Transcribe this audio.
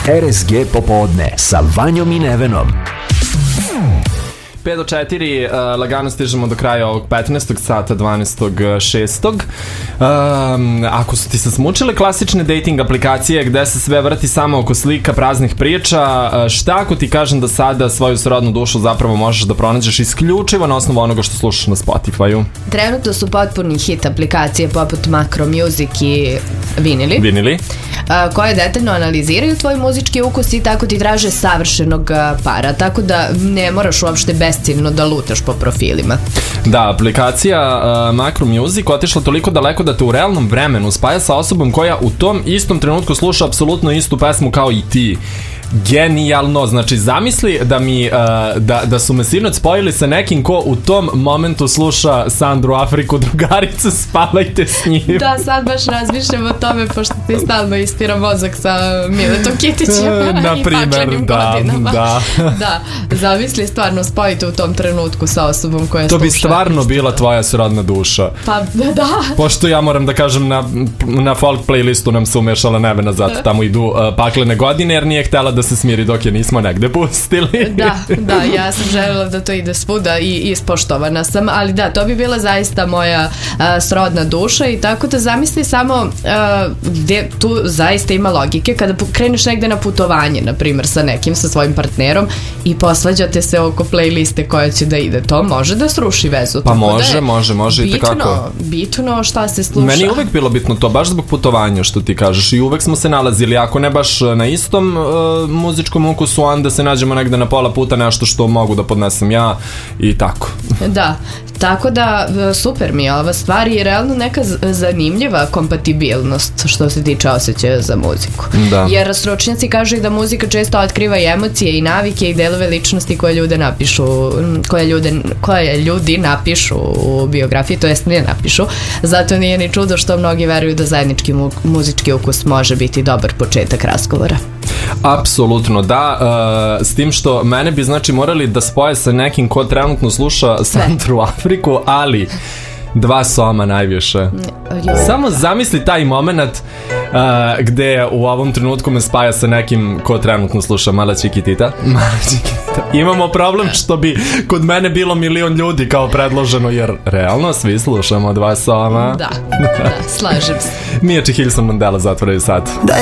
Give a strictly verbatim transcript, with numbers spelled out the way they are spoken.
R S G popodne sa Vanjom i Nevenom. pet do četiri, uh, lagano stižemo do kraja ovog petnaestog sata, dvanaestog šestog Um, ako su ti se smučile klasične dating aplikacije gde se sve vrti samo oko slika, praznih priča, uh, šta ako ti kažem da sada svoju srodnu dušu zapravo možeš da pronađeš isključivo na osnovu onoga što slušaš na Spotify-u? Trenutno su potpuni hit aplikacije poput Macro Music i Vinili. Vinili. Uh, koje detaljno analiziraju tvoj muzički ukus i tako ti traže savršenog uh, para, tako da ne moraš uopšte besciljno da lutaš po profilima. Da, aplikacija uh, Macro Music otišla toliko daleko da te u realnom vremenu spaja sa osobom koja u tom istom trenutku sluša apsolutno istu pesmu kao i ti. Genijalno, znači zamisli da mi uh, da, da su me sinoć spojili sa nekim ko u tom momentu sluša Sandru Afriku, drugarice, spavajte s njim. Da, sad baš razmišljam o tome pošto ti stalno ispira mozak sa Miletom Kitićem na i primer, paklenim da, godinama. Da. Da, zamisli stvarno spojite u tom trenutku sa osobom koja to sluša. bi stvarno bila tvoja srodna duša. Pa da. Pošto ja moram da kažem na, na folk playlistu nam se umešala Nevena, zato tamo idu uh, paklene godine jer nije htela da se smiri dok je nismo negde pustili. Da, da, ja sam želela da to ide svuda i ispoštovana sam, ali da, to bi bila zaista moja uh, srodna duša i tako da zamisli samo uh, gde tu zaista ima logike kada kreneš negde na putovanje, na primjer sa nekim, sa svojim partnerom i posvađate se oko playliste koja će da ide, to može da sruši vezu. Pa može, može, može i tekako. Bitno, bitno šta se sluša. Meni je uvek bilo bitno to, baš zbog putovanja što ti kažeš i uvek smo se nalazili, ako ne baš na istom uh, muzičkom ukusu, onda se nađemo negde na pola puta nešto što mogu da podnesem ja i tako. Da, tako da super mi je ova stvar i realno neka zanimljiva kompatibilnost što se tiče osjećaja za muziku. Da. Jer stručnjaci kažu i da muzika često otkriva i emocije i navike i delove ličnosti koje ljude napišu, koje, ljude, koje ljudi napišu u biografiji, to jest ne napišu. Zato nije ni čudo što mnogi veruju da zajednički mu, muzički ukus može biti dobar početak razgovora. Apsolutno, da, uh, s tim što mene bi znači morali da spoje sa nekim ko trenutno sluša Sandru Afriku, ali dva soma najviše. Samo zamisli taj moment uh, gde u ovom trenutku me spaja sa nekim ko trenutno sluša Mala Čikitita. Mala Čikitita. Imamo problem što bi kod mene bilo milion ljudi kao predloženo, jer realno svi slušamo dva soma. Da, da, slažem se. Mia Hilson Mandela zatvoraju sad.